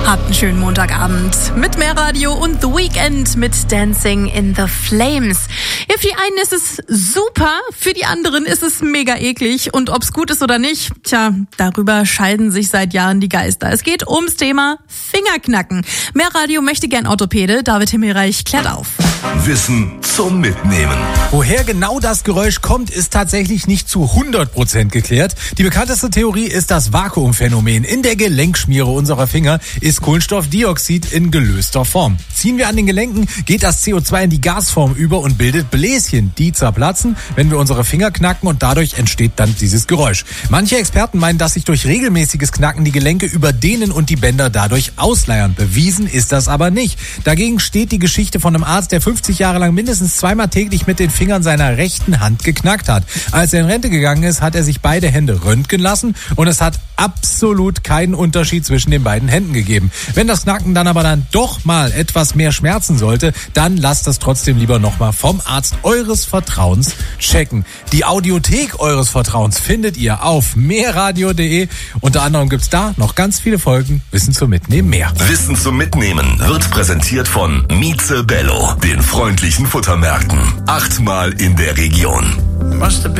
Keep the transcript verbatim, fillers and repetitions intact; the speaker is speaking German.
Habt einen schönen Montagabend mit Mehrradio und The Weeknd mit Dancing in the Flames. Ja, für die einen ist es super, für die anderen ist es mega eklig. Und ob's gut ist oder nicht, tja, darüber scheiden sich seit Jahren die Geister. Es geht ums Thema Fingerknacken. Mehrradio möchte gern Orthopäde. David Himmelreich klärt auf. Wissen zum Mitnehmen. Woher genau das Geräusch kommt, ist tatsächlich nicht zu hundert Prozent geklärt. Die bekannteste Theorie ist das Vakuumphänomen. In der Gelenkschmiere unserer Finger ist Kohlenstoffdioxid in gelöster Form. Ziehen wir an den Gelenken, geht das C O zwei in die Gasform über und bildet Bläschen, die zerplatzen, wenn wir unsere Finger knacken, und dadurch entsteht dann dieses Geräusch. Manche Experten meinen, dass sich durch regelmäßiges Knacken die Gelenke überdehnen und die Bänder dadurch ausleiern. Bewiesen ist das aber nicht. Dagegen steht die Geschichte von einem Arzt, der fünfzig Jahre lang mindestens zweimal täglich mit den Fingern seiner rechten Hand geknackt hat. Als er in Rente gegangen ist, hat er sich beide Hände röntgen lassen und es hat absolut keinen Unterschied zwischen den beiden Händen gegeben. Wenn das Knacken dann aber dann doch mal etwas mehr schmerzen sollte, dann lasst das trotzdem lieber nochmal vom Arzt eures Vertrauens checken. Die Audiothek eures Vertrauens findet ihr auf mehrradio punkt de. Unter anderem gibt's da noch ganz viele Folgen Wissen zum Mitnehmen mehr. Wissen zum Mitnehmen wird präsentiert von Mieze Bello, den freundlichen Futtermärkten. Achtmal in der Region.